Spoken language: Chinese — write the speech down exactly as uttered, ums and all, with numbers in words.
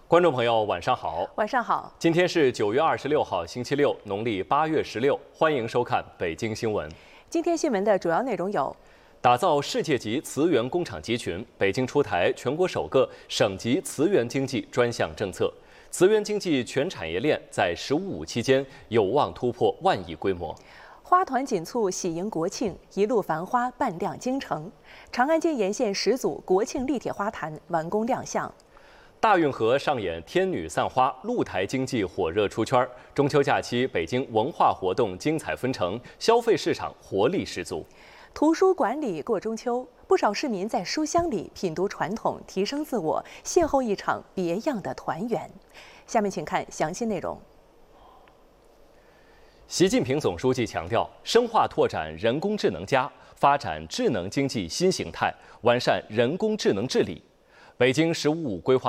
观众朋友，晚上好。 晚上好。 今天是九月二十六号，星期六，农历八月十六。欢迎收看北京新闻。 今天新闻的主要内容有： 打造世界级磁源工厂集群，北京出台全国首个省级磁源经济专项政策，磁源经济全产业链在“十五五”期间有望突破万亿规模。 花团锦簇喜迎国庆，一路繁花伴亮京城。长安街沿线十组国庆立铁花坛完工亮相。 大运河上演天女散花，露台经济火热出圈。中秋假期，北京文化活动精彩纷呈，消费市场活力十足。 图书馆里过中秋，不少市民在书香里品读传统，提升自我，邂逅一场别样的团圆。下面请看详细内容。 习近平总书记强调，深化拓展人工智能加，发展智能经济新形态，完善人工智能治理。北京“十五五”规划